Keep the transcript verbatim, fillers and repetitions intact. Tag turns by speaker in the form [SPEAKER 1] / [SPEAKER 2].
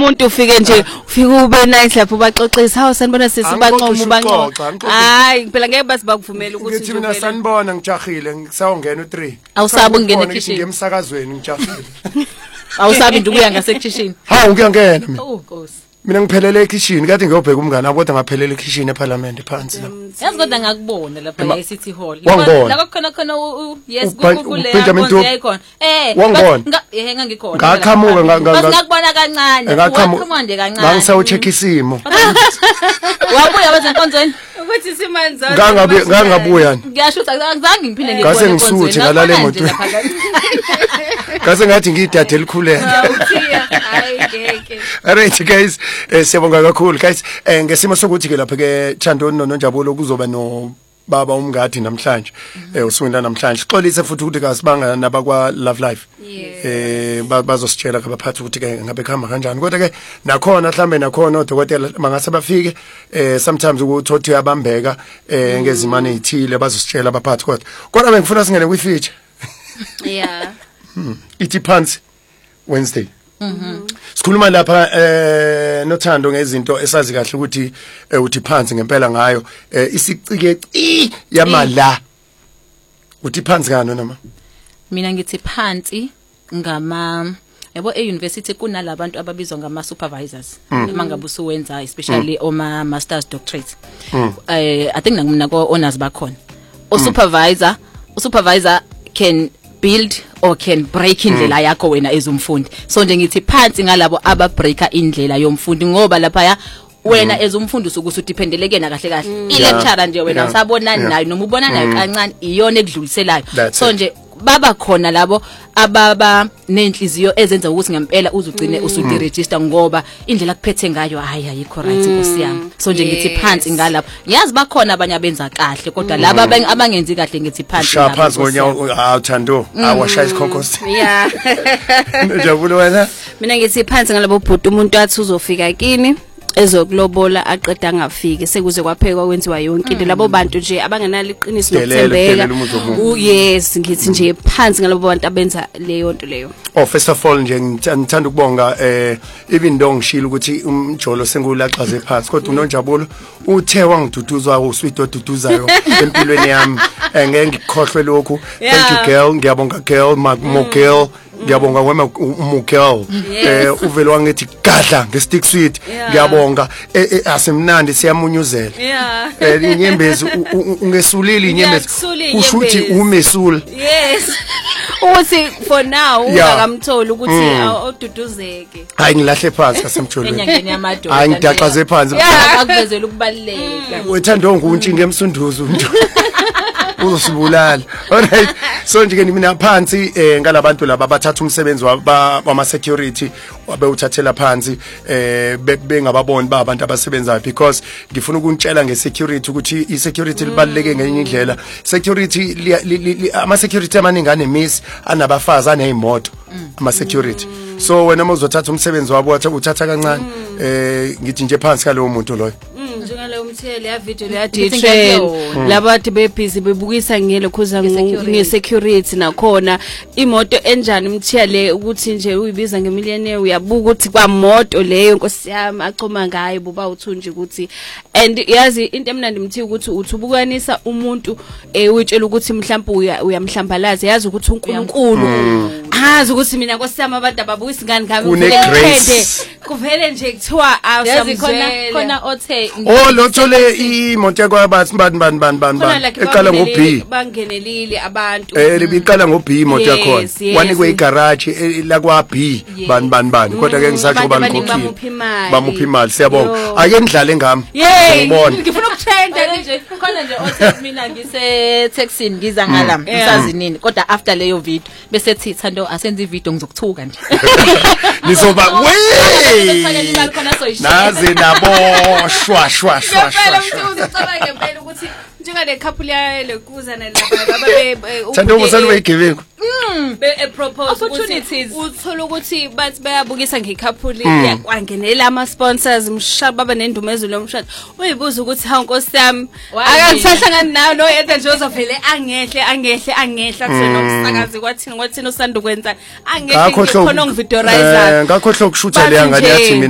[SPEAKER 1] umuntu ufike nje ufike ube nice lapho baxoxisa hawu sanibona sisi banqoma banqoma hayi phela ngeke bathi bakuvumela ukuthi
[SPEAKER 2] ngithi mina sanibona ngijahile ngisawungena u3
[SPEAKER 1] awusabi ungena ekitchen
[SPEAKER 2] ngemsakazweni ngijahile
[SPEAKER 1] awusabi nje ukuya ngasekitchen
[SPEAKER 2] hawu ngiyangena mina
[SPEAKER 1] oh nkosi
[SPEAKER 2] mina ngiphelele ekitchen kathi ngiyobheka umngane kodwa ngaphelele ekitchen eParliament phansi la
[SPEAKER 1] yazi kodwa ngakubona lapha eCity Hall
[SPEAKER 2] la
[SPEAKER 1] kwakhona khona yes kukule yakhona eh eh ngangikhona
[SPEAKER 2] ngaqhamuka
[SPEAKER 1] ngakubona kancane
[SPEAKER 2] wakhomande kancane ngangisawu check isimo
[SPEAKER 1] wabuya bazenkonzweni ukuthi simanzi
[SPEAKER 2] ngangabuya ngangabuya
[SPEAKER 1] ngiyasho ukuthi azange ngiphinde ngibone
[SPEAKER 2] ngase ngisuthe ngalale emotweni ngase ngathi ngidade elikhuleka
[SPEAKER 1] hayi ngeke
[SPEAKER 2] alright guys siyabonga kakhulu guys ngesimo sokuthi ke lapha ke Thando noNonjabulo kuzoba no baba umngadi namhlanje eh usungena namhlanje xolise futhi ukuthi kasibanga nabakwa Love Life eh bazositshela abaphathi ukuthi ke ngabe khamba kanjani kodwa ke nakhona mhlambe nakhona odokotela mangase bafike eh sometimes ukuthothi uyabambeka eh ngezimane ezithile bazositshela abaphathi kodwa kodwa bengifuna singene kwi feature
[SPEAKER 1] yeah
[SPEAKER 2] ithi phansi Wednesday Mhm. Sikhuluma lapha eh noThando ngezinto esazi kahle ukuthi uthi phansi ngempela ngayo isicike ci yamala. Uthi phansi ngano noma?
[SPEAKER 1] Mina ngithi phansi ngama yabo e-university kunalabantu ababizwa ngama supervisors mangabe usuwenza especially oma masters doctorate. Eh I think mina ko honors bakhona. O supervisor, o supervisor can build or can break indlela yakho wena ezumfundi so nje ngithi phansi ngalabo aba breaker indlela yomfundi ngoba lapha ya wena ezumfundi usukuthi udipendeleke na kahle kahle i lecturer nje wena usabonani nayo noma ubona nayo kancane iyona ekudluliselayo so nje baba khona labo ababa nenhliziyo ezenza ukuthi ngempela uzugcine usuthi register ngoba indlela kuphethe ngayo hayi ayikho right nkosiyami so nje ngithi phansi ngalapha ngiyazi bakhona abanye abenza kahle kodwa laba abangenzi kahle ngithi phansi
[SPEAKER 2] ngapha phansi konyawo awuthando awashaya isikhonkosi
[SPEAKER 1] yeah
[SPEAKER 2] Njabulo wena
[SPEAKER 1] mina ngithi phansi ngalabo bhuti umuntu athi uzofika kini ezokulobola aqeda ngafike sekuze kwaphekwa kwenziwa yonke into labo bantu nje abangenalo iqiniso lokuthembeka yes ngithi nje phansi ngalabo bantu abenza leyo nto leyo
[SPEAKER 2] oh first of all nje ngithanda ukubonga eh even though ngishilo ukuthi umjolo sengulaxaze phansi kodwa uNonjabulo uthe wangiduduzwa usweet oduduzayo empilweni yami ngeke ngikhohlwe lokho thank you girl ngiyabonga girl mo girl ngiyabonga wema umugel eh uvele wangithi gadla ngestick sweet ngiyabonga asemnandi siyamunyuzela eh inyembezi ungesulile inyembezi kusho ukuthi umesul
[SPEAKER 1] yes uthi for now ungakamtholi ukuthi awududuzeke
[SPEAKER 2] hayi ngilahle phansi asemtholi
[SPEAKER 1] enyangeni yamadoda
[SPEAKER 2] hayi ngidaqaze phansi
[SPEAKER 1] akuvezela ukubaleka
[SPEAKER 2] wethando nguntshinga emsunduzo umuntu uzosibulala alright so nje ke mina phansi eh ngalabantu laba bathatha umsebenzi wama security wabe uthathela phansi eh bengababoni ba abantu abasebenzayo because ngifuna ukuntshela ngesecurity ukuthi isecurity libaluleke ngenye indlela security ama security amaningi anemiss anabafazi anezimoto ama security so wena mawuzothatha umsebenzi wabo uthatha kancane eh ngithi nje phansi kalowo muntu loyo
[SPEAKER 1] njengale umthele ya video le ya-train labathi bebhizi bebukisa ngelo khuza nge-security nakhona imoto enjani umthiya le ukuthi nje uyibiza ngemillionaire uyabuka ukuthi kwamoto leyo nkosi yami acoma ngayo buba uthunje ukuthi and yazi into emnandi mthiya ukuthi uthubukanisa umuntu eh uyitshela ukuthi mhlawumbe uyamhlambalaza yazi ukuthi uNkulunkulu azi ukuthi mina nkosi yami abantu ababukisa ngani ngami
[SPEAKER 2] kunegrade
[SPEAKER 1] kuvele nje kuthiwa awusamzela khona othe
[SPEAKER 2] oh lothole imoto yakwabathi bani bani bani bani eqala ngo B
[SPEAKER 1] bangenelile abantu
[SPEAKER 2] eh libiqala ngo B imoto yakhona wanikwe igarage la kwa B bani bani bani kodwa ke ngisathi ubani ngokhiphi bamuphi imali siyabonga ake ndlale ngami
[SPEAKER 1] ngibona ngifuna ukutrenda nje khona nje othe mina ngise taxini ngiza ngala msazi nini kodwa after leyo video bese thi Thando asenze ivideo ngizokuthuka nje
[SPEAKER 2] nizoba we nazi nabo shwa shwa shwa shwa
[SPEAKER 1] uzocabange ngempela ukuthi njengale couple yale kuzana lapha babe
[SPEAKER 2] Thando umsana wegiving
[SPEAKER 1] be propose opportunities uthola ukuthi bathi bayabukisa ngecouple yakwangenela ama sponsors mshaba baba nendumezo lomshado uyibuza ukuthi hawu nkosi yami akasahlangani nayo no yethe nje uzovele angehle angehle angehle akusena ukusakazi kwathini kwathini usanda ukwenza angehle khona ngividorizer
[SPEAKER 2] ngakhohlwa ukushutha le yangani yathi